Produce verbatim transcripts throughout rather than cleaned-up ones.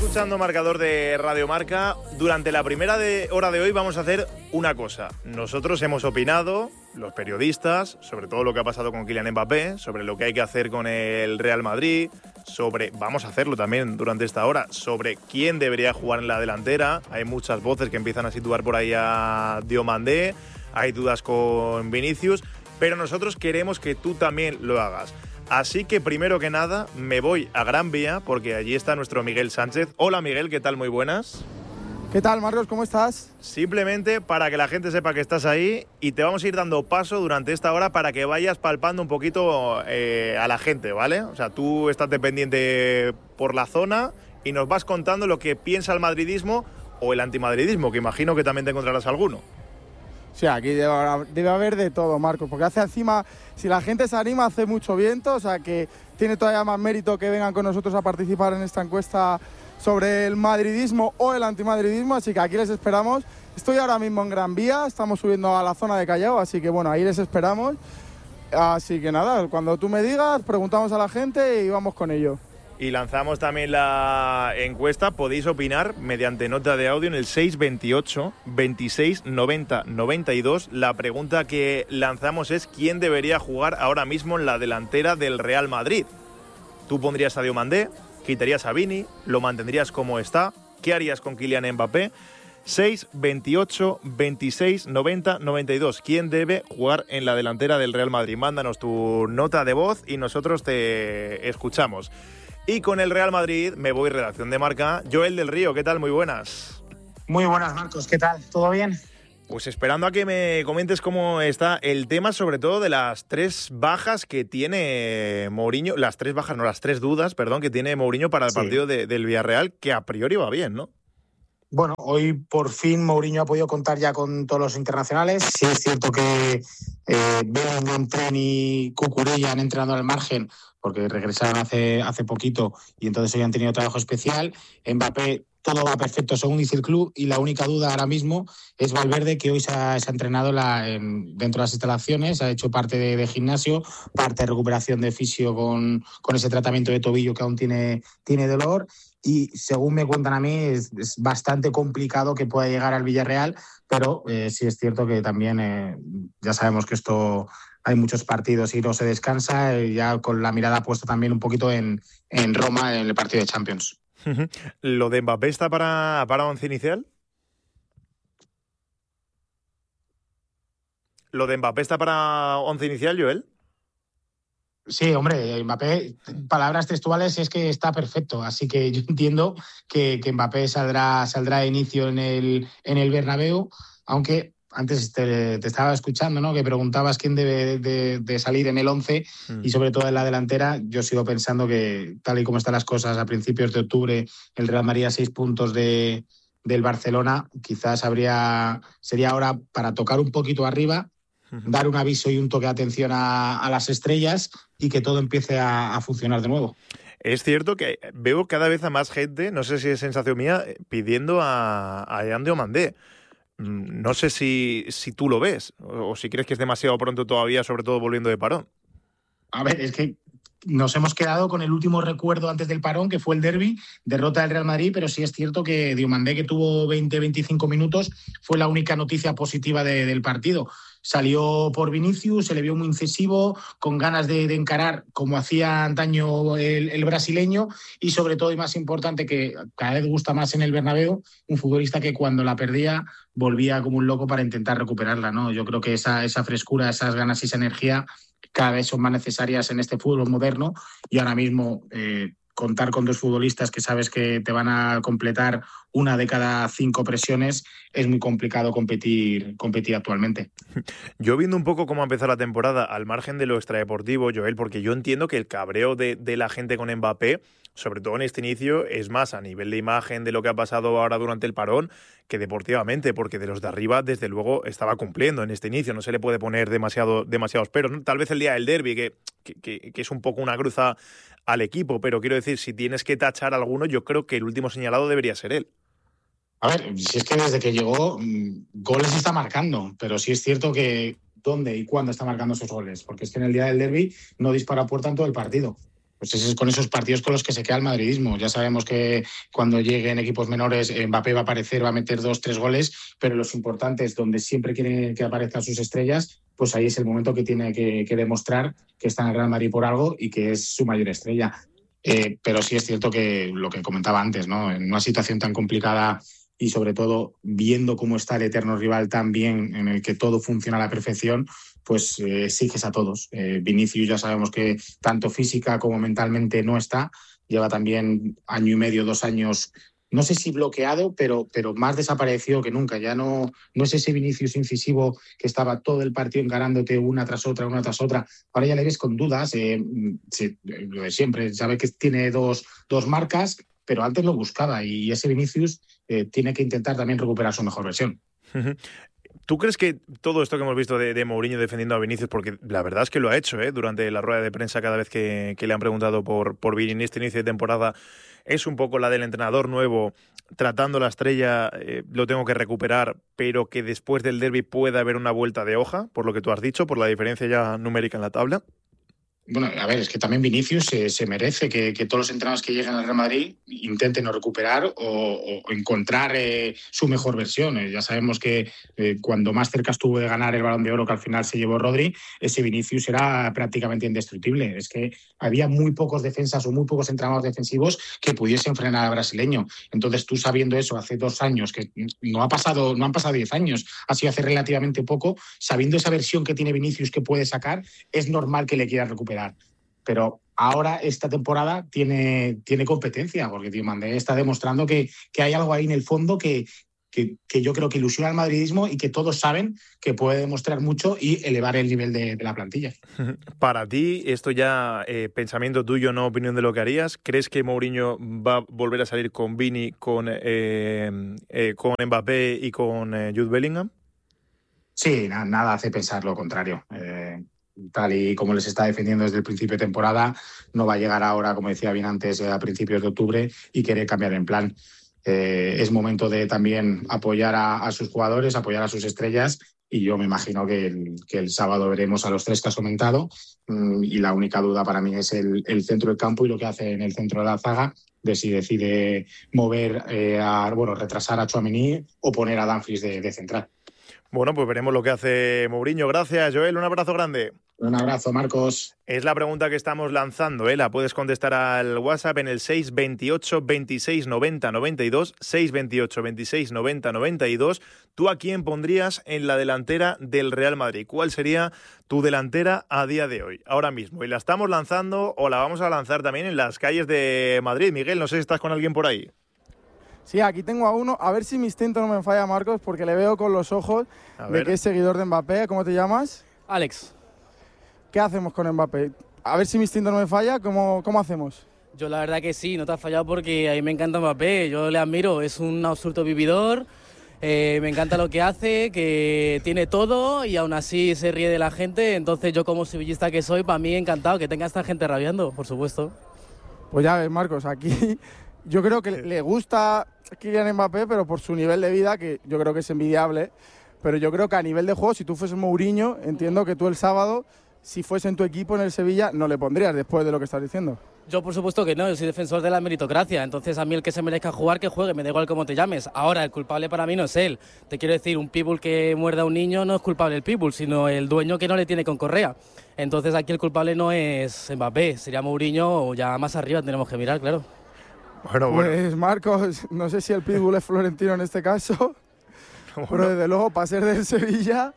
escuchando Marcador de Radio Marca. Durante la primera de hora de hoy vamos a hacer una cosa. Nosotros hemos opinado, los periodistas, sobre todo lo que ha pasado con Kylian Mbappé, sobre lo que hay que hacer con el Real Madrid, sobre, vamos a hacerlo también durante esta hora, sobre quién debería jugar en la delantera. Hay muchas voces que empiezan a situar por ahí a Diomandé, hay dudas con Vinicius, pero nosotros queremos que tú también lo hagas. Así que primero que nada me voy a Gran Vía porque allí está nuestro Miguel Sánchez. Hola Miguel, ¿qué tal? Muy buenas. ¿Qué tal, Marcos? ¿Cómo estás? Simplemente para que la gente sepa que estás ahí y te vamos a ir dando paso durante esta hora para que vayas palpando un poquito eh, a la gente, ¿vale? O sea, tú estás dependiente por la zona y nos vas contando lo que piensa el madridismo o el antimadridismo, que imagino que también te encontrarás alguno. Sí, aquí debe, debe haber de todo, Marcos, porque hace encima, si la gente se anima, hace mucho viento, o sea que tiene todavía más mérito que vengan con nosotros a participar en esta encuesta sobre el madridismo o el antimadridismo, así que aquí les esperamos. Estoy ahora mismo en Gran Vía, estamos subiendo a la zona de Callao, así que bueno, ahí les esperamos. Así que nada, cuando tú me digas, preguntamos a la gente y vamos con ello. Y lanzamos también la encuesta. Podéis opinar mediante nota de audio en el seis veintiocho, veintiséis, noventa, noventa y dos. La pregunta que lanzamos es ¿quién debería jugar ahora mismo en la delantera del Real Madrid? ¿Tú pondrías a Diomandé? ¿Quitarías a Vini? ¿Lo mantendrías como está? ¿Qué harías con Kylian Mbappé? seis veintiocho, veintiséis, noventa, noventa y dos. ¿Quién debe jugar en la delantera del Real Madrid? Mándanos tu nota de voz y nosotros te escuchamos. Y con el Real Madrid me voy, redacción de Marca. Joel del Río, ¿qué tal? Muy buenas. Muy buenas, Marcos. ¿Qué tal? ¿Todo bien? Pues esperando a que me comentes cómo está el tema, sobre todo de las tres bajas que tiene Mourinho, las tres bajas, no, las tres dudas, perdón, que tiene Mourinho para el sí. partido de, del Villarreal, que a priori va bien, ¿no? Bueno, hoy por fin Mourinho ha podido contar ya con todos los internacionales. Sí es cierto que eh, Bellingham, Trent y Cucurella han entrenado al margen porque regresaron hace, hace poquito y entonces hoy han tenido trabajo especial. Mbappé, todo va perfecto según dice el club y la única duda ahora mismo es Valverde, que hoy se ha, se ha entrenado la, en, dentro de las instalaciones, ha hecho parte de, de gimnasio, parte de recuperación de fisio con, con ese tratamiento de tobillo que aún tiene, tiene dolor. Y según me cuentan a mí, es, es bastante complicado que pueda llegar al Villarreal, pero eh, sí es cierto que también eh, ya sabemos que esto hay muchos partidos y no se descansa, eh, ya con la mirada puesta también un poquito en, en Roma, en el partido de Champions. ¿Lo de Mbappé está para, para once inicial? ¿Lo de Mbappé está para once inicial, Joel? Sí, hombre, Mbappé, palabras textuales, es que está perfecto. Así que yo entiendo que, que Mbappé saldrá, saldrá de inicio en el, en el Bernabéu, aunque antes te, te estaba escuchando, ¿no? Que preguntabas quién debe de, de salir en el once mm. y sobre todo en la delantera. Yo sigo pensando que, tal y como están las cosas, a principios de octubre el Real Madrid a seis puntos de, del Barcelona, quizás habría sería ahora para tocar un poquito arriba, dar un aviso y un toque de atención a, a las estrellas y que todo empiece a, a funcionar de nuevo. Es cierto que veo cada vez a más gente, no sé si es sensación mía, pidiendo a, a Yan Diomandé. No sé si, si tú lo ves o si crees que es demasiado pronto todavía, sobre todo volviendo de parón. A ver, es que nos hemos quedado con el último recuerdo antes del parón, que fue el derbi, derrota del Real Madrid, pero sí es cierto que Diomandé, que tuvo veinte a veinticinco minutos, fue la única noticia positiva de, del partido. Salió por Vinicius, se le vio muy incisivo, con ganas de, de encarar como hacía antaño el, el brasileño y sobre todo, y más importante, que cada vez gusta más en el Bernabéu, un futbolista que cuando la perdía volvía como un loco para intentar recuperarla, ¿no? Yo creo que esa, esa frescura, esas ganas y esa energía cada vez son más necesarias en este fútbol moderno y ahora mismo eh, contar con dos futbolistas que sabes que te van a completar una de cada cinco presiones, es muy complicado competir, competir actualmente. Yo viendo un poco cómo ha empezado la temporada, al margen de lo extradeportivo, Joel, porque yo entiendo que el cabreo de, de la gente con Mbappé, sobre todo en este inicio, es más a nivel de imagen de lo que ha pasado ahora durante el parón que deportivamente, porque de los de arriba, desde luego, estaba cumpliendo en este inicio. No se le puede poner demasiado, demasiados peros, ¿no? Tal vez el día del derbi, que, que, que es un poco una cruza al equipo, pero quiero decir, si tienes que tachar a alguno, yo creo que el último señalado debería ser él. A ver, si es que desde que llegó, goles está marcando, pero sí es cierto que dónde y cuándo está marcando esos goles, porque es que en el día del derbi no dispara a puerta en todo el partido. pues es con esos partidos con los que se queda el madridismo. Ya sabemos que cuando lleguen equipos menores, Mbappé va a aparecer, va a meter dos, tres goles, pero los importantes, donde siempre quieren que aparezcan sus estrellas, pues ahí es el momento que tiene que, que demostrar que está en el Real Madrid por algo y que es su mayor estrella. Eh, pero sí es cierto que lo que comentaba antes, ¿no? En una situación tan complicada y sobre todo viendo cómo está el eterno rival tan bien, en el que todo funciona a la perfección, pues eh, exiges a todos. Eh, Vinicius ya sabemos que tanto física como mentalmente no está, lleva también año y medio, dos años, no sé si bloqueado, pero, pero más desaparecido que nunca. Ya no, no es ese Vinicius incisivo que estaba todo el partido encarándote una tras otra, una tras otra. Ahora ya le ves con dudas, eh, sí, lo de siempre, sabe que tiene dos, dos marcas, pero antes lo buscaba y ese Vinicius eh, tiene que intentar también recuperar su mejor versión. ¿Tú crees que todo esto que hemos visto de, de Mourinho defendiendo a Vinicius, porque la verdad es que lo ha hecho, ¿eh? Durante la rueda de prensa cada vez que, que le han preguntado por, por Vini en este inicio de temporada, es un poco la del entrenador nuevo, tratando la estrella, eh, lo tengo que recuperar, pero que después del derbi pueda haber una vuelta de hoja, por lo que tú has dicho, por la diferencia ya numérica en la tabla? Bueno, a ver, es que también Vinicius se, se merece que, que todos los entrenadores que lleguen al Real Madrid intenten o recuperar o, o encontrar eh, su mejor versión. Eh, ya sabemos que eh, cuando más cerca estuvo de ganar el Balón de Oro, que al final se llevó Rodri, ese Vinicius era prácticamente indestructible. Es que había muy pocos defensas o muy pocos entrenadores defensivos que pudiesen frenar al brasileño. Entonces, tú sabiendo eso hace dos años, que no ha pasado, no han pasado diez años, ha sido hace relativamente poco, sabiendo esa versión que tiene Vinicius que puede sacar, es normal que le quieras recuperar. Pero ahora esta temporada tiene, tiene competencia, porque Diomandé está demostrando que, que hay algo ahí en el fondo que, que, que yo creo que ilusiona al madridismo y que todos saben que puede demostrar mucho y elevar el nivel de, de la plantilla. Para ti, esto ya eh, pensamiento tuyo, no opinión de lo que harías, ¿crees que Mourinho va a volver a salir con Vini, con, eh, eh, con Mbappé y con eh, Jude Bellingham? Sí, na, nada hace pensar lo contrario. Eh, tal y como les está defendiendo desde el principio de temporada, no va a llegar ahora, como decía bien antes, a principios de octubre y querer cambiar en plan. Eh, es momento de también apoyar a, a sus jugadores, apoyar a sus estrellas y yo me imagino que el, que el sábado veremos a los tres que has comentado mmm, y la única duda para mí es el, el centro del campo y lo que hace en el centro de la zaga, de si decide mover, eh, a, bueno, retrasar a Tchouaméni o poner a Dumfries de, de central. Bueno, pues veremos lo que hace Mourinho. Gracias, Joel. Un abrazo grande. Un abrazo, Marcos. Es la pregunta que estamos lanzando, ¿eh? La puedes contestar al WhatsApp en el seis veintiocho, veintiséis, noventa, noventa y dos, seis veintiocho, veintiséis, noventa, noventa y dos. ¿Tú a quién pondrías en la delantera del Real Madrid? ¿Cuál sería tu delantera a día de hoy, ahora mismo? Y la estamos lanzando o la vamos a lanzar también en las calles de Madrid. Miguel, no sé si estás con alguien por ahí. Sí, aquí tengo a uno. A ver si mi instinto no me falla, Marcos, porque le veo con los ojos de que es seguidor de Mbappé. ¿Cómo te llamas? Alex. ¿Qué hacemos con Mbappé? A ver si mi instinto no me falla. ¿Cómo, cómo hacemos? Yo la verdad que sí, no te has fallado porque a mí me encanta Mbappé. Yo le admiro, es un absoluto vividor. Eh, me encanta lo que hace, que tiene todo y aún así se ríe de la gente. Entonces yo como sevillista que soy, para mí encantado que tenga esta gente rabiando, por supuesto. Pues ya ves, Marcos, aquí yo creo que le gusta Kylian Mbappé, pero por su nivel de vida, que yo creo que es envidiable. Pero yo creo que a nivel de juego, si tú fueses Mourinho, entiendo que tú el sábado, si fuese en tu equipo en el Sevilla, no le pondrías después de lo que estás diciendo. Yo por supuesto que no, yo soy defensor de la meritocracia, entonces a mí el que se merezca jugar, que juegue, me da igual cómo te llames. Ahora, el culpable para mí no es él. Te quiero decir, un pitbull que muerda a un niño no es culpable el pitbull, sino el dueño que no le tiene con correa. Entonces aquí el culpable no es Mbappé, sería Mourinho o ya más arriba tenemos que mirar, claro. Bueno, bueno. Pues Marcos, no sé si el pitbull es Florentino en este caso, bueno. Pero desde luego para ser del Sevilla,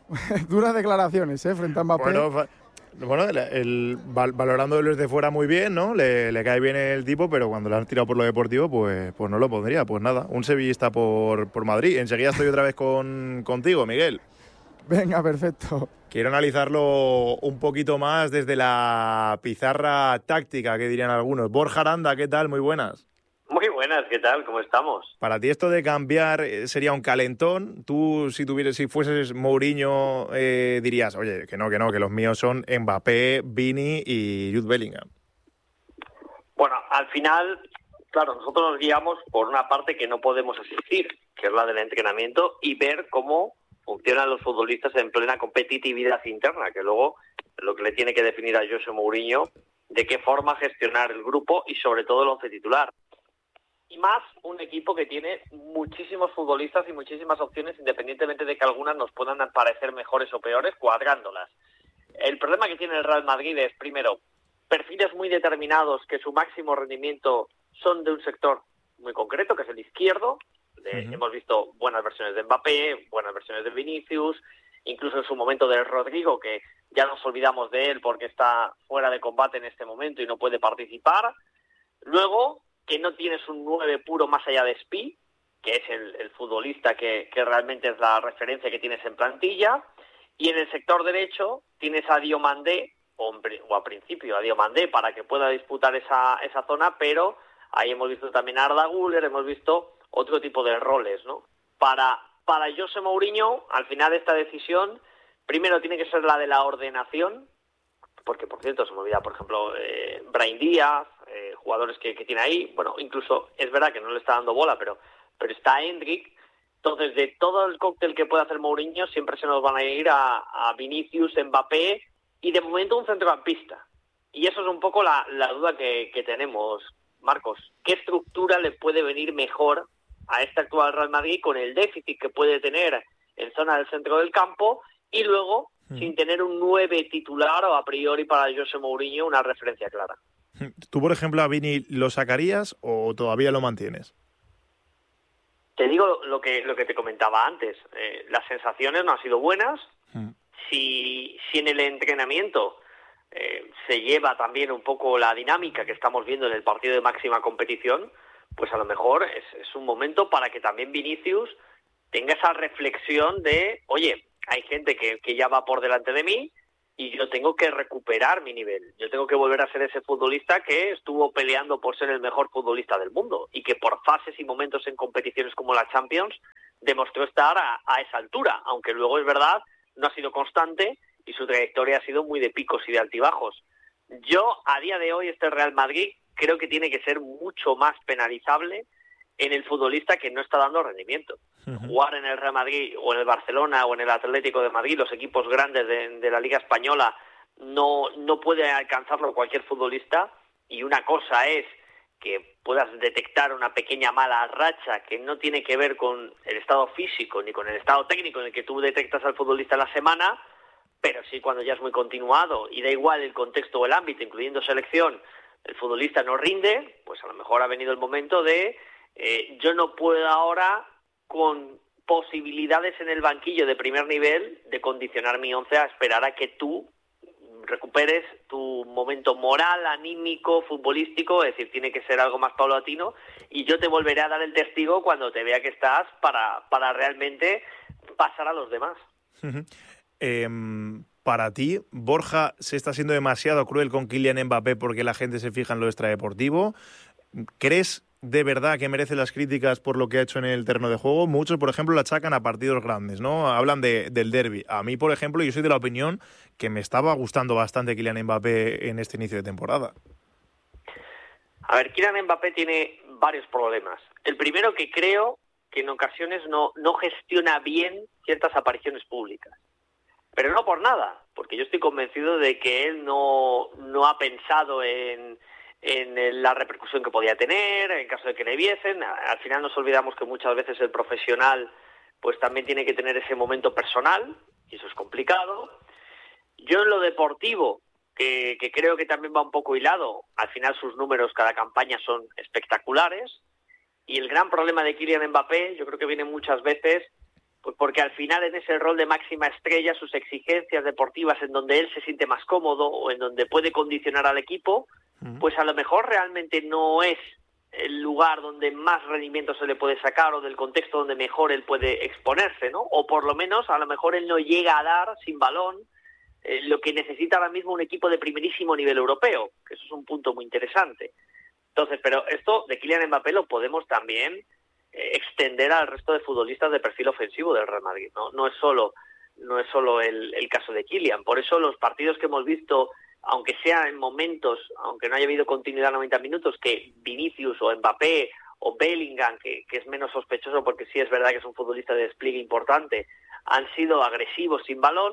duras declaraciones, ¿eh? Frente a Mbappé. Bueno, Bueno, el, el, valorándolo desde fuera muy bien, ¿no? Le, le cae bien el tipo, pero cuando le han tirado por lo deportivo, pues, pues no lo pondría. Pues nada, un sevillista por, por Madrid. Enseguida estoy otra vez con, contigo, Miguel. Venga, perfecto. Quiero analizarlo un poquito más desde la pizarra táctica, que dirían algunos. Borja Aranda, ¿qué tal? Muy buenas. Muy buenas, ¿qué tal? ¿Cómo estamos? Para ti esto de cambiar sería un calentón. Tú, si tuvieras, si fueses Mourinho, eh, dirías, oye, que no, que no, que los míos son Mbappé, Vini y Jude Bellingham. Bueno, al final, claro, nosotros nos guiamos por una parte que no podemos asistir, que es la del entrenamiento, y ver cómo funcionan los futbolistas en plena competitividad interna, que luego lo que le tiene que definir a José Mourinho de qué forma gestionar el grupo y sobre todo el once titular. Y más un equipo que tiene muchísimos futbolistas y muchísimas opciones, independientemente de que algunas nos puedan parecer mejores o peores, cuadrándolas. El problema que tiene el Real Madrid es, primero, perfiles muy determinados que su máximo rendimiento son de un sector muy concreto, que es el izquierdo. Eh, uh-huh. Hemos visto buenas versiones de Mbappé, buenas versiones de Vinicius, incluso en su momento de Rodrigo, que ya nos olvidamos de él porque está fuera de combate en este momento y no puede participar. Luego, que no tienes un nueve puro más allá de Spi, que es el, el futbolista que, que realmente es la referencia que tienes en plantilla. Y en el sector derecho tienes a Diomandé, o, o a principio a Diomandé, para que pueda disputar esa, esa zona, pero ahí hemos visto también a Arda Güler, hemos visto otro tipo de roles, ¿no? Para, para José Mourinho, al final esta decisión, primero tiene que ser la de la ordenación, porque por cierto se me olvida, por ejemplo, eh, Brahim Díaz, eh, jugadores que, que tiene ahí, bueno, incluso es verdad que no le está dando bola, pero, pero está Endrick. Entonces, de todo el cóctel que puede hacer Mourinho, siempre se nos van a ir a, a Vinicius, Mbappé y de momento un centrocampista. Y eso es un poco la, la duda que, que tenemos, Marcos. ¿Qué estructura le puede venir mejor a este actual Real Madrid con el déficit que puede tener en zona del centro del campo y luego mm. sin tener un nueve titular o a priori para José Mourinho una referencia clara? ¿Tú, por ejemplo, a Vini lo sacarías o todavía lo mantienes? Te digo lo que lo que te comentaba antes. Eh, las sensaciones no han sido buenas. Mm. Si, si en el entrenamiento eh, se lleva también un poco la dinámica que estamos viendo en el partido de máxima competición, pues a lo mejor es, es un momento para que también Vinicius tenga esa reflexión de, oye, hay gente que, que ya va por delante de mí y yo tengo que recuperar mi nivel. Yo tengo que volver a ser ese futbolista que estuvo peleando por ser el mejor futbolista del mundo y que por fases y momentos en competiciones como la Champions demostró estar a, a esa altura, aunque luego es verdad, no ha sido constante y su trayectoria ha sido muy de picos y de altibajos. Yo, a día de hoy, este Real Madrid creo que tiene que ser mucho más penalizable en el futbolista que no está dando rendimiento. Uh-huh. Jugar en el Real Madrid o en el Barcelona o en el Atlético de Madrid, los equipos grandes de, de la Liga Española, no, no puede alcanzarlo cualquier futbolista, y una cosa es que puedas detectar una pequeña mala racha que no tiene que ver con el estado físico ni con el estado técnico en el que tú detectas al futbolista en la semana, pero sí cuando ya es muy continuado y da igual el contexto o el ámbito, incluyendo selección, el futbolista no rinde, pues a lo mejor ha venido el momento de eh, yo no puedo ahora, con posibilidades en el banquillo de primer nivel, de condicionar mi once a esperar a que tú recuperes tu momento moral, anímico, futbolístico, es decir, tiene que ser algo más paulatino, y yo te volveré a dar el testigo cuando te vea que estás para, para realmente pasar a los demás. Uh-huh. Eh, para ti, Borja se está siendo demasiado cruel con Kylian Mbappé porque la gente se fija en lo extradeportivo. ¿Crees de verdad que merece las críticas por lo que ha hecho en el terreno de juego? Muchos, por ejemplo, la achacan a partidos grandes, ¿no? Hablan de, del derbi. A mí, por ejemplo, yo soy de la opinión que me estaba gustando bastante Kylian Mbappé en este inicio de temporada. A ver, Kylian Mbappé tiene varios problemas. El primero, que creo que en ocasiones no, no gestiona bien ciertas apariciones públicas. Pero no por nada, porque yo estoy convencido de que él no, no ha pensado en, en la repercusión que podía tener, en caso de que le viesen. Al final nos olvidamos que muchas veces el profesional pues también tiene que tener ese momento personal, y eso es complicado. Yo en lo deportivo, que, que creo que también va un poco hilado, al final sus números cada campaña son espectaculares, y el gran problema de Kylian Mbappé yo creo que viene muchas veces pues porque al final en ese rol de máxima estrella sus exigencias deportivas en donde él se siente más cómodo o en donde puede condicionar al equipo, pues a lo mejor realmente no es el lugar donde más rendimiento se le puede sacar o del contexto donde mejor él puede exponerse, ¿no? O por lo menos a lo mejor él no llega a dar sin balón eh, lo que necesita ahora mismo un equipo de primerísimo nivel europeo, que eso es un punto muy interesante. Entonces, pero esto de Kylian Mbappé lo podemos también extender al resto de futbolistas de perfil ofensivo del Real Madrid, no, no es solo no es solo el, el caso de Kylian. Por eso los partidos que hemos visto, aunque sea en momentos, aunque no haya habido continuidad noventa minutos, que Vinicius o Mbappé o Bellingham, que, que es menos sospechoso porque sí es verdad que es un futbolista de despliegue importante, han sido agresivos sin balón,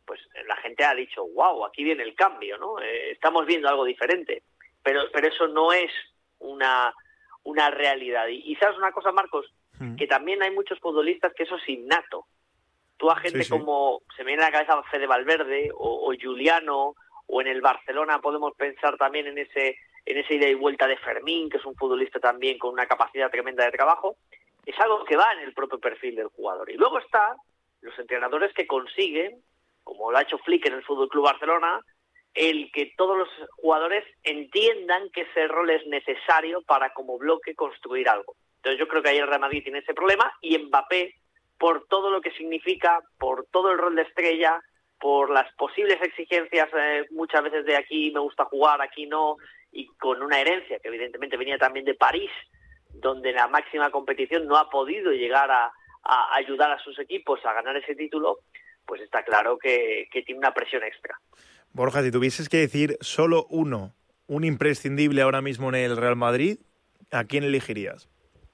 pues la gente ha dicho, wow, aquí viene el cambio, ¿no? Eh, estamos viendo algo diferente. Pero, pero eso no es una, una realidad. Y, y sabes una cosa, Marcos, mm. que también hay muchos futbolistas que eso es innato. Tú a gente sí, sí. como, se me viene a la cabeza Fede Valverde o, o Juliano, o en el Barcelona podemos pensar también en ese, en esa ida y vuelta de Fermín, que es un futbolista también con una capacidad tremenda de trabajo. Es algo que va en el propio perfil del jugador. Y luego están los entrenadores que consiguen, como lo ha hecho Flick en el Fútbol Club Barcelona, el que todos los jugadores entiendan que ese rol es necesario para como bloque construir algo. Entonces yo creo que ahí el Real Madrid tiene ese problema, y Mbappé, por todo lo que significa, por todo el rol de estrella, por las posibles exigencias eh, muchas veces de aquí me gusta jugar, aquí no, y con una herencia que evidentemente venía también de París, donde en la máxima competición no ha podido llegar a, a ayudar a sus equipos a ganar ese título, pues está claro que, que tiene una presión extra. Borja, si tuvieses que decir solo uno, un imprescindible ahora mismo en el Real Madrid, ¿a quién elegirías?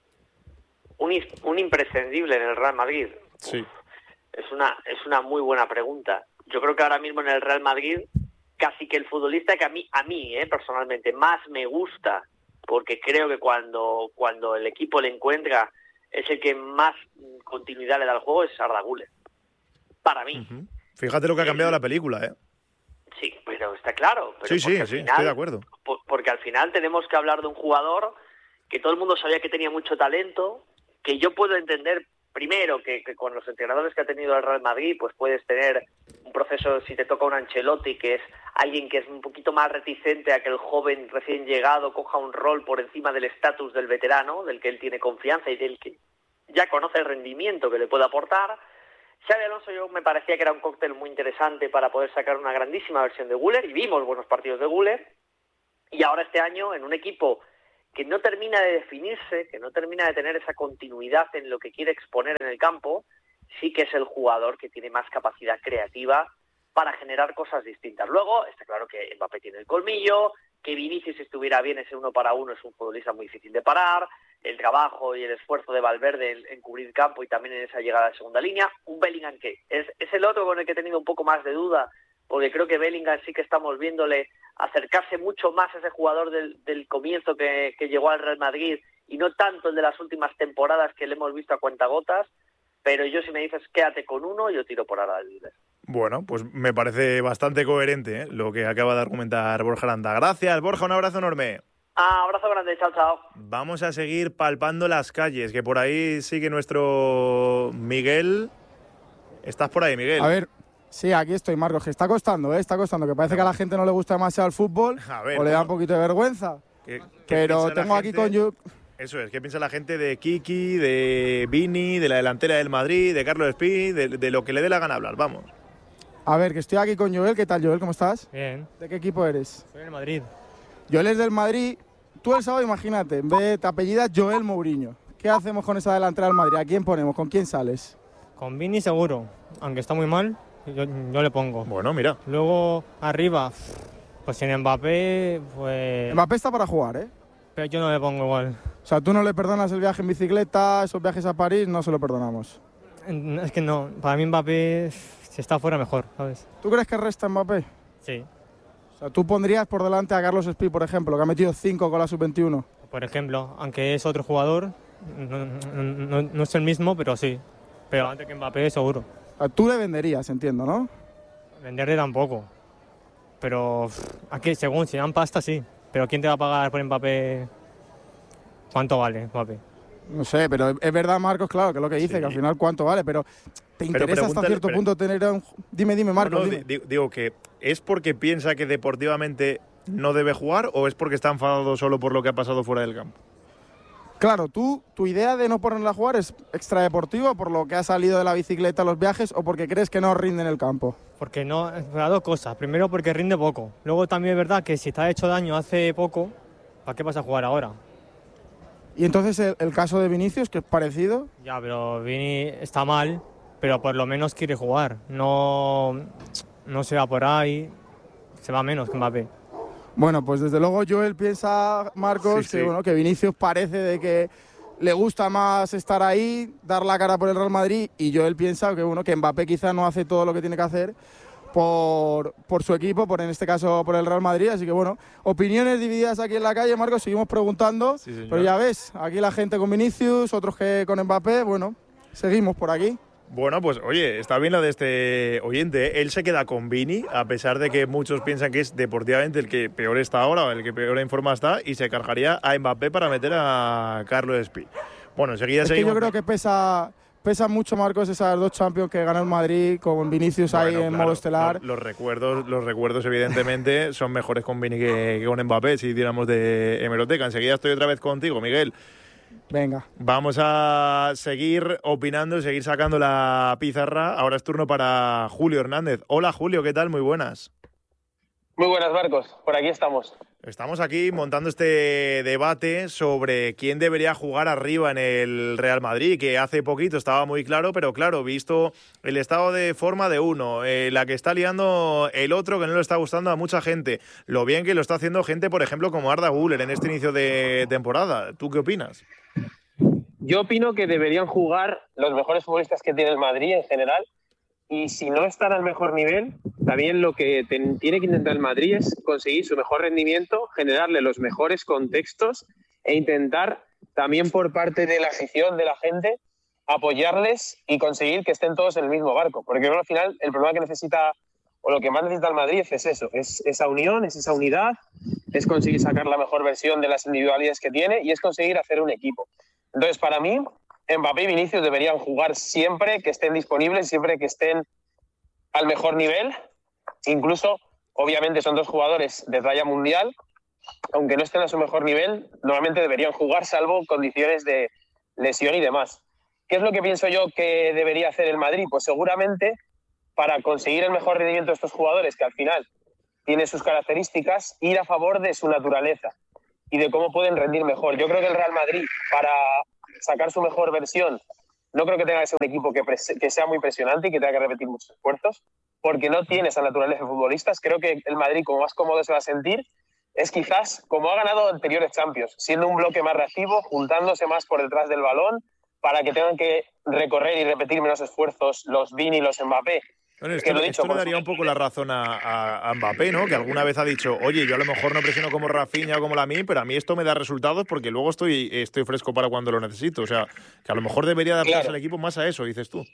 Un, un imprescindible en el Real Madrid. Sí. Uf, es una, es una muy buena pregunta. Yo creo que ahora mismo en el Real Madrid, casi que el futbolista que a mí, a mí eh, personalmente, más me gusta, porque creo que cuando, cuando el equipo le encuentra, es el que más continuidad le da al juego, es Arda Güler. Para mí. Uh-huh. Fíjate lo que ha cambiado eh, la película, ¿eh? Sí, pero está claro. Pero sí, sí, sí, final, estoy de acuerdo. Por, porque al final tenemos que hablar de un jugador que todo el mundo sabía que tenía mucho talento, que yo puedo entender, primero, que, que con los entrenadores que ha tenido el Real Madrid, pues puedes tener un proceso, si te toca un Ancelotti, que es alguien que es un poquito más reticente a que el joven recién llegado coja un rol por encima del estatus del veterano, del que él tiene confianza y del que ya conoce el rendimiento que le puede aportar. Xabi Alonso yo me parecía que era un cóctel muy interesante para poder sacar una grandísima versión de Güler, y vimos buenos partidos de Güler, y ahora este año en un equipo que no termina de definirse, que no termina de tener esa continuidad en lo que quiere exponer en el campo, sí que es el jugador que tiene más capacidad creativa para generar cosas distintas. Luego, está claro que Mbappé tiene el colmillo, que Vinicius, si estuviera bien, ese uno para uno es un futbolista muy difícil de parar, el trabajo y el esfuerzo de Valverde en, en cubrir campo y también en esa llegada de segunda línea. Un Bellingham que es, es el otro con el que he tenido un poco más de duda, porque creo que Bellingham sí que estamos viéndole acercarse mucho más a ese jugador del, del comienzo que, que llegó al Real Madrid, y no tanto el de las últimas temporadas que le hemos visto a cuentagotas. Pero yo, si me dices quédate con uno, yo tiro por Arda Güler. Bueno, pues me parece bastante coherente, ¿eh?, lo que acaba de argumentar Borja Aranda. Gracias, Borja, un abrazo enorme. Ah, abrazo grande, chao, chao. Vamos a seguir palpando las calles, que por ahí sigue nuestro Miguel. ¿Estás por ahí, Miguel? A ver, sí, aquí estoy, Marcos, que está costando, ¿eh? Está costando, que parece que a la gente no le gusta demasiado el fútbol, a ver, o le da un poquito de vergüenza. ¿Qué, qué pero tengo aquí con yo... Eso es, ¿qué piensa la gente de Kiki, de Vini, de la delantera del Madrid, de Carlos Espí, de, de lo que le dé la gana hablar? Vamos. A ver, que estoy aquí con Joel. ¿Qué tal, Joel? ¿Cómo estás? Bien. ¿De qué equipo eres? Soy del Madrid. Joel es del Madrid. Tú el sábado, imagínate, en vez de te apellidas Joel Mourinho. ¿Qué hacemos con esa delantera del Madrid? ¿A quién ponemos? ¿Con quién sales? Con Vini seguro, aunque está muy mal, yo, yo le pongo. Bueno, mira. Luego, arriba, pues sin Mbappé, pues... Mbappé está para jugar, ¿eh? Pero yo no le pongo igual. O sea, tú no le perdonas el viaje en bicicleta, esos viajes a París, no se lo perdonamos. Es que no, para mí Mbappé, si está fuera, mejor, ¿sabes? ¿Tú crees que resta Mbappé? Sí. O sea, ¿tú pondrías por delante a Carlos Espí, por ejemplo, que ha metido cinco con la sub veintiuno? Por ejemplo, aunque es otro jugador, no, no, no es el mismo, pero sí. Pero antes que Mbappé, seguro. O sea, tú le venderías, entiendo, ¿no? Venderle tampoco. Pero aquí, según, si dan pasta, sí. Pero ¿quién te va a pagar por Mbappé? ¿Cuánto vale Mbappé? No sé, pero es verdad, Marcos, claro, que es lo que dice, sí, que al final cuánto vale, pero ¿te interesa hasta cierto pero, punto tener un... Dime, dime, Marcos. No, no, dime. Digo que ¿es porque piensa que deportivamente no debe jugar o es porque está enfadado solo por lo que ha pasado fuera del campo? Claro, tú, tu idea de no ponerla a jugar es extradeportiva por lo que ha salido de la bicicleta, los viajes, o porque crees que no rinde en el campo. Porque no, para dos cosas. Primero, porque rinde poco. Luego también es verdad que si te ha hecho daño hace poco, ¿para qué vas a jugar ahora? Y entonces el, el caso de Vinicius, que es parecido. Ya, pero Vini está mal, pero por lo menos quiere jugar. No, no se va por ahí, se va menos que Mbappé. Bueno, pues desde luego Joel piensa, Marcos, sí, sí. que bueno, que Vinicius parece de que le gusta más estar ahí, dar la cara por el Real Madrid, y Joel piensa que bueno, que Mbappé quizá no hace todo lo que tiene que hacer por, por su equipo, por en este caso por el Real Madrid. Así que bueno, opiniones divididas aquí en la calle, Marcos, seguimos preguntando, sí, pero ya ves, aquí la gente con Vinicius, otros que con Mbappé, bueno, seguimos por aquí. Bueno, pues oye, está bien lo de este oyente, ¿eh? Él se queda con Vini, a pesar de que muchos piensan que es deportivamente el que peor está ahora, o el que peor en forma está, y se cargaría a Mbappé para meter a Carlos Espí. Bueno, enseguida es seguimos. Que yo creo que pesa... Pesa mucho, Marcos, esas dos Champions que ganó el Madrid con Vinicius bueno, ahí en claro, modo estelar. Los, los recuerdos, los recuerdos evidentemente, son mejores con Vini que, que con Mbappé, si tiramos de hemeroteca. Enseguida estoy otra vez contigo, Miguel. Venga. Vamos a seguir opinando, seguir sacando la pizarra. Ahora es turno para Julio Hernández. Hola, Julio, ¿qué tal? Muy buenas. Muy buenas, Marcos. Por aquí estamos. Estamos aquí montando este debate sobre quién debería jugar arriba en el Real Madrid, que hace poquito estaba muy claro, pero claro, visto el estado de forma de uno, eh, la que está liando el otro, que no le está gustando a mucha gente, lo bien que lo está haciendo gente, por ejemplo, como Arda Güler en este inicio de temporada. ¿Tú qué opinas? Yo opino que deberían jugar los mejores futbolistas que tiene el Madrid en general. Y si no están al mejor nivel, también lo que ten, tiene que intentar el Madrid es conseguir su mejor rendimiento, generarle los mejores contextos e intentar también por parte de la afición, de la gente, apoyarles y conseguir que estén todos en el mismo barco. Porque al final el problema que necesita, o lo que más necesita el Madrid es eso, es esa unión, es esa unidad, es conseguir sacar la mejor versión de las individualidades que tiene y es conseguir hacer un equipo. Entonces, para mí, Mbappé y Vinicius deberían jugar siempre que estén disponibles, siempre que estén al mejor nivel. Incluso, obviamente, son dos jugadores de talla mundial. Aunque no estén a su mejor nivel, normalmente deberían jugar, salvo condiciones de lesión y demás. ¿Qué es lo que pienso yo que debería hacer el Madrid? Pues seguramente, para conseguir el mejor rendimiento de estos jugadores, que al final tiene sus características, ir a favor de su naturaleza y de cómo pueden rendir mejor. Yo creo que el Real Madrid, para sacar su mejor versión, no creo que tenga que ser un equipo que, que sea muy presionante y que tenga que repetir muchos esfuerzos, porque no tiene esa naturaleza de futbolistas. Creo que el Madrid, como más cómodo se va a sentir, es quizás como ha ganado anteriores Champions, siendo un bloque más reactivo, juntándose más por detrás del balón, para que tengan que recorrer y repetir menos esfuerzos los Vini y los Mbappé. Bueno, esto, que esto le daría un poco la razón a, a, a Mbappé, ¿no? Que alguna vez ha dicho, oye, yo a lo mejor no presiono como Rafinha o como Lamine, pero a mí esto me da resultados porque luego estoy, estoy fresco para cuando lo necesito. O sea, que a lo mejor debería adaptarse claro. al equipo más a eso, dices tú.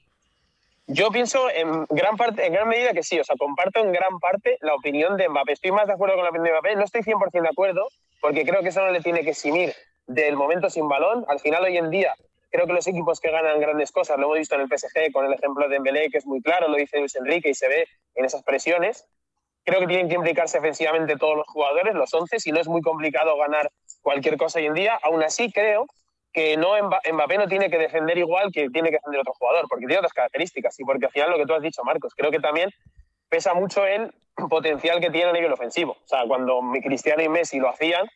Yo pienso en gran parte, en gran medida que sí. O sea, comparto en gran parte la opinión de Mbappé. Estoy más de acuerdo con la opinión de Mbappé. No estoy cien por ciento de acuerdo porque creo que eso no le tiene que eximir del momento sin balón. Al final, hoy en día, creo que los equipos que ganan grandes cosas, lo hemos visto en el P S G con el ejemplo de Dembélé, que es muy claro, lo dice Luis Enrique y se ve en esas presiones. Creo que tienen que implicarse ofensivamente todos los jugadores, los once, si no es muy complicado ganar cualquier cosa hoy en día. Aún así, creo que no Mbappé no tiene que defender igual que tiene que defender otro jugador, porque tiene otras características y porque al final lo que tú has dicho, Marcos, creo que también pesa mucho el potencial que tiene a nivel ofensivo. O sea, cuando Cristiano y Messi lo hacían,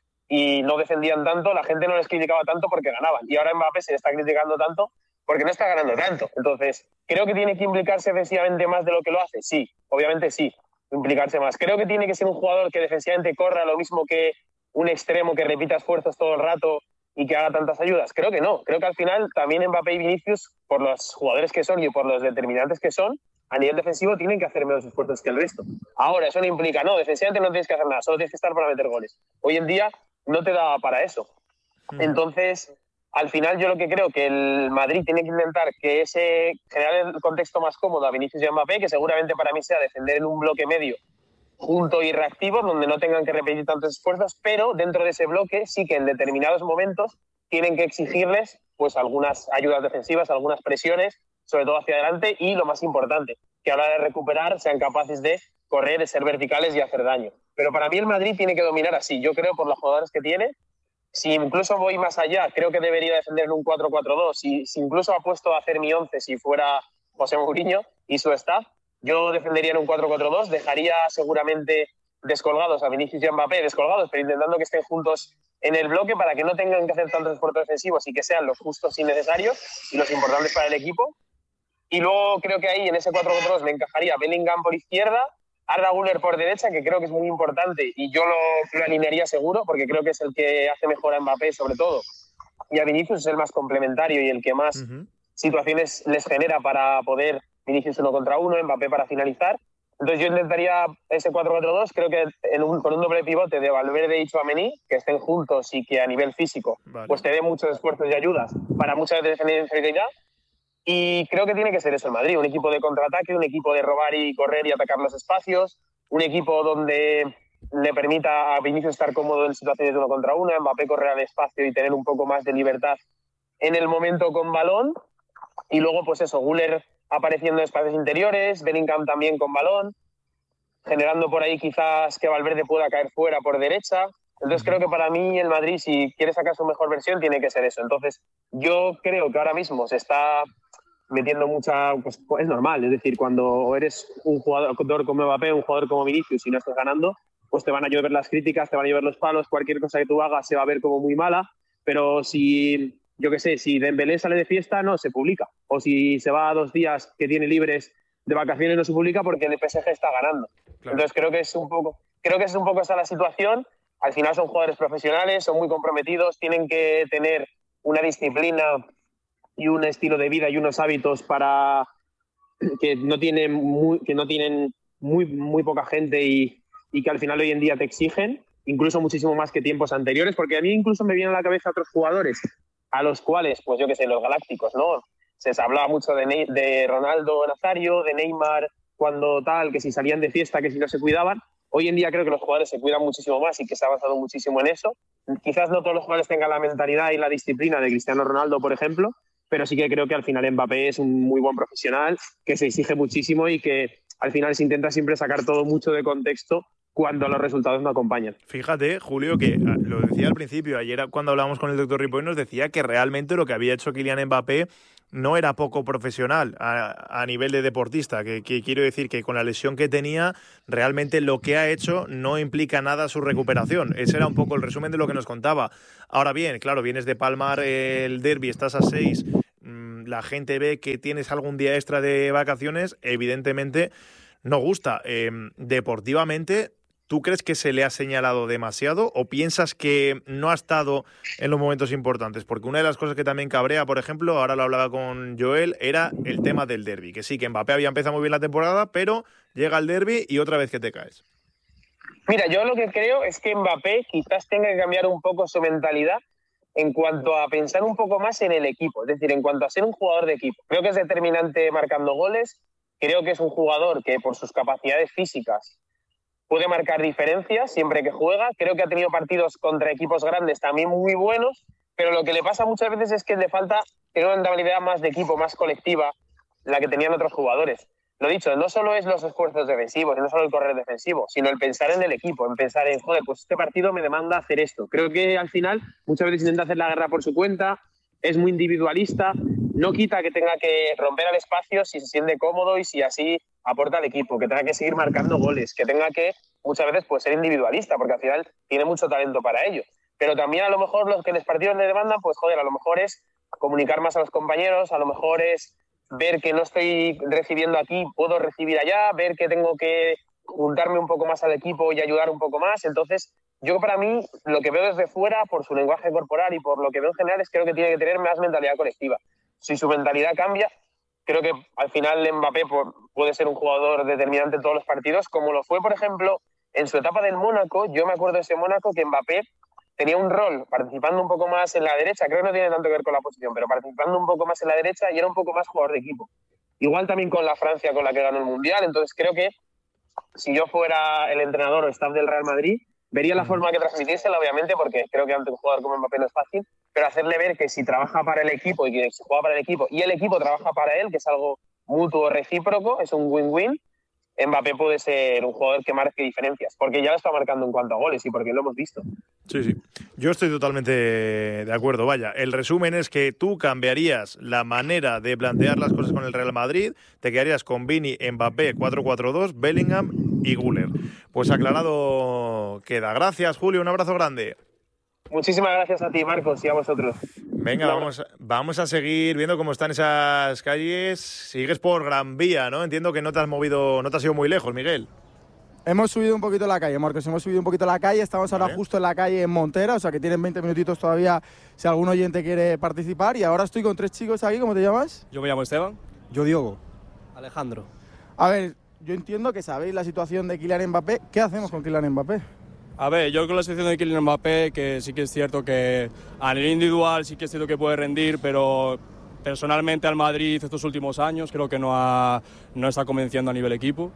y no defendían tanto, la gente no les criticaba tanto porque ganaban. Y ahora Mbappé se le está criticando tanto porque no está ganando tanto. Entonces, ¿creo que tiene que implicarse defensivamente más de lo que lo hace? Sí, obviamente sí, implicarse más. Creo que tiene que ser un jugador que defensivamente corra lo mismo que un extremo que repita esfuerzos todo el rato y que haga tantas ayudas. Creo que no. Creo que al final también Mbappé y Vinicius, por los jugadores que son y por los determinantes que son, a nivel defensivo tienen que hacer menos esfuerzos que el resto. Ahora, eso no implica, no, defensivamente no tienes que hacer nada, solo tienes que estar para meter goles. Hoy en día no te da para eso. Entonces, al final yo lo que creo que el Madrid tiene que intentar que ese generar el contexto más cómodo a Vinicius y a Mbappé, que seguramente para mí sea defender en un bloque medio junto y reactivo, donde no tengan que repetir tantos esfuerzos, pero dentro de ese bloque sí que en determinados momentos tienen que exigirles pues algunas ayudas defensivas, algunas presiones, sobre todo hacia adelante, y lo más importante, que a la hora de recuperar sean capaces de correr, de ser verticales y hacer daño. Pero para mí el Madrid tiene que dominar así. Yo creo por los jugadores que tiene. Si incluso voy más allá, creo que debería defender en un cuatro cuatro dos. Si, si incluso apuesto a hacer mi once si fuera José Mourinho y su staff, yo defendería en un cuatro cuatro dos. Dejaría seguramente descolgados a Vinicius y a Mbappé, descolgados, pero intentando que estén juntos en el bloque para que no tengan que hacer tantos esfuerzos defensivos y que sean los justos y necesarios y los importantes para el equipo. Y luego creo que ahí en ese cuatro cuatro dos me encajaría Bellingham por izquierda, Arda Güler por derecha, que creo que es muy importante y yo lo, lo alinearía seguro porque creo que es el que hace mejor a Mbappé sobre todo, y a Vinicius es el más complementario y el que más uh-huh. situaciones les genera para poder Vinicius uno contra uno, Mbappé para finalizar, Entonces yo intentaría ese cuatro cuatro dos, creo que en un, con un doble pivote de Valverde y Tchouaméni, que estén juntos y que a nivel físico vale. pues te dé muchos esfuerzos y ayudas para muchas veces defender inferioridad. Y creo que tiene que ser eso el Madrid, un equipo de contraataque, un equipo de robar y correr y atacar los espacios, un equipo donde le permita a Vinicius estar cómodo en situaciones de uno contra uno, a Mbappé correr al espacio y tener un poco más de libertad en el momento con balón. Y luego, pues eso, Güler apareciendo en espacios interiores, Bellingham también con balón, generando por ahí quizás que Valverde pueda caer fuera por derecha. Entonces creo que para mí el Madrid, si quiere sacar su mejor versión, tiene que ser eso. Entonces yo creo que ahora mismo se está metiendo mucha... Pues es normal, es decir, cuando eres un jugador como Mbappé, un jugador como Vinicius y no estás ganando, pues te van a llover las críticas, te van a llover los palos, cualquier cosa que tú hagas se va a ver como muy mala, pero si... Yo qué sé, si Dembélé sale de fiesta, no se publica. O si se va a dos días que tiene libres de vacaciones, no se publica porque el P S G está ganando. Claro. Entonces creo que es un poco, creo que es un poco esa la situación. Al final son jugadores profesionales, son muy comprometidos, tienen que tener una disciplina y un estilo de vida y unos hábitos para que no tienen muy, que no tienen muy, muy poca gente y, y que al final hoy en día te exigen, incluso muchísimo más que tiempos anteriores, porque a mí incluso me vienen a la cabeza otros jugadores a los cuales, pues yo qué sé, los galácticos, ¿no? Se hablaba mucho de, ne- de Ronaldo Nazario, de Neymar, cuando tal, que si salían de fiesta, que si no se cuidaban. Hoy en día creo que los jugadores se cuidan muchísimo más y que se ha avanzado muchísimo en eso. Quizás no todos los jugadores tengan la mentalidad y la disciplina de Cristiano Ronaldo, por ejemplo, pero sí que creo que al final Mbappé es un muy buen profesional, que se exige muchísimo y que al final se intenta siempre sacar todo mucho de contexto cuando los resultados no acompañan. Fíjate, Julio, que lo decía al principio, ayer cuando hablábamos con el doctor Ripoll nos decía que realmente lo que había hecho Kylian Mbappé no era poco profesional a, a nivel de deportista, que, que quiero decir que con la lesión que tenía, realmente lo que ha hecho no implica nada su recuperación. Ese era un poco el resumen de lo que nos contaba. Ahora bien, claro, vienes de palmar el derbi, estás a seis, la gente ve que tienes algún día extra de vacaciones, evidentemente no gusta. Eh, deportivamente, ¿tú crees que se le ha señalado demasiado o piensas que no ha estado en los momentos importantes? Porque una de las cosas que también cabrea, por ejemplo, ahora lo hablaba con Joel, era el tema del derbi. Que sí, que Mbappé había empezado muy bien la temporada, pero llega el derbi y otra vez que te caes. Mira, yo lo que creo es que Mbappé quizás tenga que cambiar un poco su mentalidad en cuanto a pensar un poco más en el equipo, es decir, en cuanto a ser un jugador de equipo. Creo que es determinante marcando goles, creo que es un jugador que por sus capacidades físicas puede marcar diferencias siempre que juega. Creo que ha tenido partidos contra equipos grandes también muy buenos, pero lo que le pasa muchas veces es que le falta tener una mentalidad más de equipo, más colectiva, la que tenían otros jugadores. Lo dicho, no solo es los esfuerzos defensivos, no solo el correr defensivo, sino el pensar en el equipo, en pensar en, joder, pues este partido me demanda hacer esto. Creo que al final muchas veces intenta hacer la guerra por su cuenta, es muy individualista, no quita que tenga que romper al espacio si se siente cómodo y si así aporta al equipo, que tenga que seguir marcando goles, que tenga que muchas veces pues, ser individualista, porque al final tiene mucho talento para ello. Pero también a lo mejor lo que los partidos le demandan, pues joder, a lo mejor es comunicar más a los compañeros, a lo mejor es ver que no estoy recibiendo aquí, puedo recibir allá, ver que tengo que juntarme un poco más al equipo y ayudar un poco más. Entonces, yo para mí, lo que veo desde fuera, por su lenguaje corporal y por lo que veo en general, es que creo que tiene que tener más mentalidad colectiva. Si su mentalidad cambia, creo que al final Mbappé puede ser un jugador determinante en todos los partidos, como lo fue, por ejemplo, en su etapa del Mónaco. Yo me acuerdo de ese Mónaco que Mbappé tenía un rol participando un poco más en la derecha, creo que no tiene tanto que ver con la posición, pero participando un poco más en la derecha y era un poco más jugador de equipo. Igual también con la Francia, con la que ganó el Mundial. Entonces creo que si yo fuera el entrenador o staff del Real Madrid, vería la forma que transmitírsela, obviamente, porque creo que ante un jugador como Mbappé no es fácil, pero hacerle ver que si trabaja para el equipo y que si juega para el equipo y el equipo trabaja para él, que es algo mutuo, recíproco, es un win-win, Mbappé puede ser un jugador que marque diferencias, porque ya lo está marcando en cuanto a goles y porque lo hemos visto. Sí, sí. Yo estoy totalmente de acuerdo. Vaya, el resumen es que tú cambiarías la manera de plantear las cosas con el Real Madrid, te quedarías con Vini, Mbappé, cuatro cuatro dos, Bellingham y Güler. Pues aclarado queda. Gracias, Julio. Un abrazo grande. Muchísimas gracias a ti, Marcos, y a vosotros. Venga, vamos, vamos a seguir viendo cómo están esas calles. Sigues por Gran Vía, ¿no? Entiendo que no te has movido, no te has ido muy lejos, Miguel. Hemos subido un poquito la calle, Marcos, hemos subido un poquito la calle. Estamos ahora Vale. justo en la calle en Montera, o sea que tienen veinte minutitos todavía si algún oyente quiere participar. Y ahora estoy con tres chicos aquí, ¿cómo te llamas? Yo me llamo Esteban. Yo Diogo. Alejandro. A ver, yo entiendo que sabéis la situación de Kylian Mbappé. ¿Qué hacemos con Kylian Mbappé? A ver, yo con la situación de Kylian Mbappé, que sí que es cierto que a nivel individual sí que es cierto que puede rendir, pero personalmente al Madrid estos últimos años creo que no, ha, no está convenciendo a nivel equipo.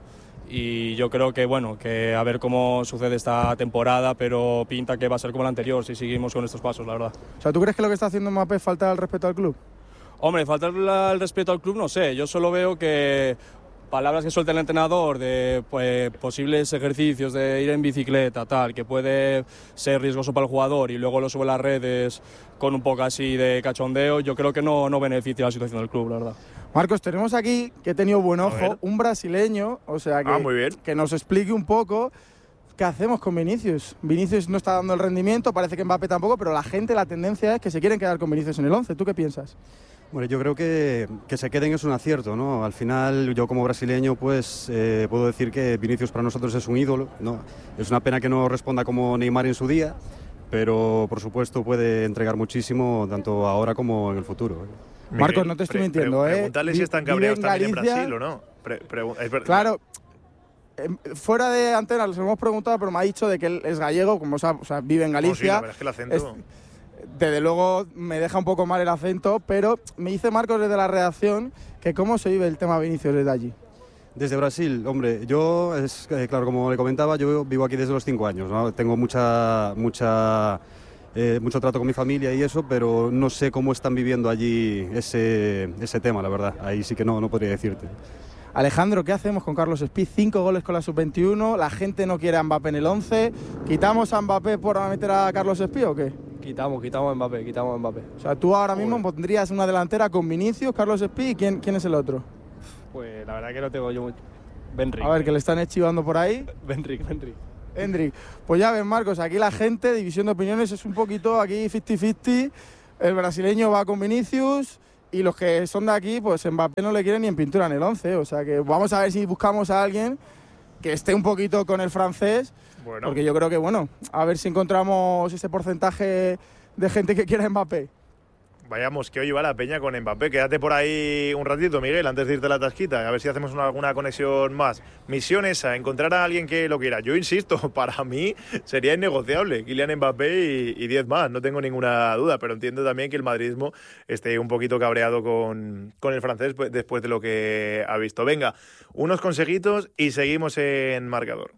Y yo creo que, bueno, que a ver cómo sucede esta temporada, pero pinta que va a ser como la anterior si seguimos con estos pasos, la verdad. O sea, ¿tú crees que lo que está haciendo Mbappé es falta el respeto al club? Hombre, faltar el respeto al club no sé, yo solo veo que palabras que suelta el entrenador de pues, posibles ejercicios de ir en bicicleta, tal, que puede ser riesgoso para el jugador y luego lo sube a las redes con un poco así de cachondeo, yo creo que no, no beneficia la situación del club, la verdad. Marcos, tenemos aquí, que he tenido buen ojo, un brasileño, o sea, que, ah, muy bien. que nos explique un poco qué hacemos con Vinicius. Vinicius no está dando el rendimiento, parece que Mbappé tampoco, pero la gente, la tendencia es que se quieren quedar con Vinicius en el once. ¿Tú qué piensas? Bueno, yo creo que, que se queden es un acierto, ¿no? Al final, yo como brasileño, pues eh, puedo decir que Vinicius para nosotros es un ídolo, ¿no? Es una pena que no responda como Neymar en su día, pero por supuesto puede entregar muchísimo tanto ahora como en el futuro. Marcos, no te estoy mintiendo, pre- ¿eh? Pregúntale si están cabreados también en Brasil o no. Pre- pre- es ver- claro, eh, fuera de antena les hemos preguntado, pero me ha dicho de que él es gallego, como sabe, o sea, vive en Galicia. No, sí, la verdad es que el acento... Es, desde luego me deja un poco mal el acento, pero me dice Marcos desde la redacción que cómo se vive el tema Vinicius desde allí. Desde Brasil, hombre, yo, es eh, claro, como le comentaba, yo vivo aquí desde los cinco años, ¿no? Tengo mucha, mucha, eh, mucho trato con mi familia y eso, pero no sé cómo están viviendo allí ese, ese tema, la verdad. Ahí sí que no, no podría decirte. Alejandro, ¿qué hacemos con Carlos Espí? Cinco goles con la sub veintiuno, la gente no quiere a Mbappé en el once. ¿Quitamos a Mbappé por meter a Carlos Espí o qué? Quitamos, quitamos a Mbappé, quitamos a Mbappé. O sea, tú ahora mismo pondrías una delantera con Vinicius, Carlos Espí, ¿y quién, quién es el otro? Pues la verdad que no tengo yo mucho. Benric. A ver, que le están esquivando por ahí. Benric, Benric. Hendrik, pues ya ves, Marcos, aquí la gente, división de opiniones, es un poquito aquí cincuenta cincuenta. El brasileño va con Vinicius y los que son de aquí, pues Mbappé no le quieren ni en pintura en el once. O sea que vamos a ver si buscamos a alguien que esté un poquito con el francés. Bueno. Porque yo creo que, bueno, a ver si encontramos ese porcentaje de gente que quiera a Mbappé. Vayamos, que hoy va la peña con Mbappé. Quédate por ahí un ratito, Miguel, antes de irte a la tasquita. A ver si hacemos una, alguna conexión más. Misión esa, encontrar a alguien que lo quiera. Yo insisto, para mí sería innegociable. Kylian Mbappé y diez más, no tengo ninguna duda. Pero entiendo también que el madridismo esté un poquito cabreado con, con el francés después de lo que ha visto. Venga, unos consejitos y seguimos en marcador.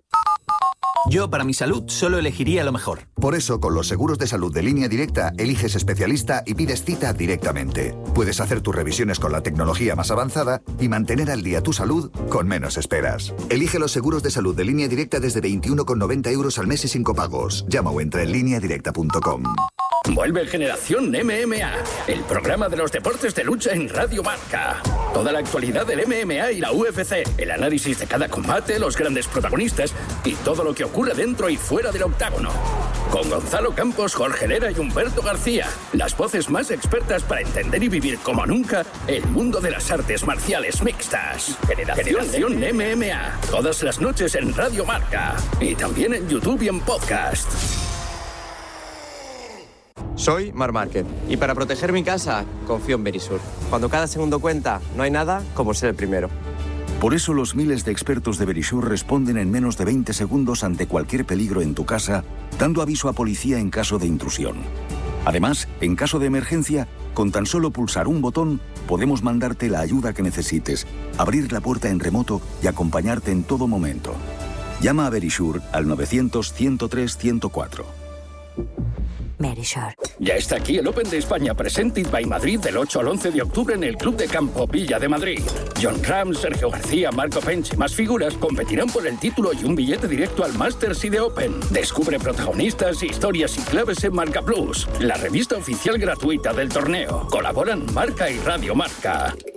Yo, para mi salud, solo elegiría lo mejor. Por eso, con los seguros de salud de Línea Directa, eliges especialista y pides cita directamente. Puedes hacer tus revisiones con la tecnología más avanzada y mantener al día tu salud con menos esperas. Elige los seguros de salud de Línea Directa desde veintiuno con noventa euros al mes y sin copagos. Llama o entra en línea directa punto com. Vuelve Generación M M A, el programa de los deportes de lucha en Radio Marca. Toda la actualidad del M M A y la U F C, el análisis de cada combate, los grandes protagonistas y todo lo que ocurre dentro y fuera del octágono. Con Gonzalo Campos, Jorge Lera y Humberto García, las voces más expertas para entender y vivir como nunca el mundo de las artes marciales mixtas. Generación, Generación M M A, todas las noches en Radio Marca y también en YouTube y en podcast. Soy Marc Márquez y para proteger mi casa confío en Verisur. Cuando cada segundo cuenta, no hay nada como ser el primero. Por eso los miles de expertos de Verisur responden en menos de veinte segundos ante cualquier peligro en tu casa, dando aviso a policía en caso de intrusión. Además, en caso de emergencia, con tan solo pulsar un botón, podemos mandarte la ayuda que necesites, abrir la puerta en remoto y acompañarte en todo momento. Llama a Verisur al novecientos, ciento tres, ciento cuatro. Verisur. Ya está aquí el Open de España Presented by Madrid del ocho al once de octubre en el Club de Campo Villa de Madrid. John Ram, Sergio García, Marco Pench y más figuras competirán por el título y un billete directo al Masters y de Open. Descubre protagonistas, historias y claves en Marca Plus, la revista oficial gratuita del torneo. Colaboran Marca y Radio Marca.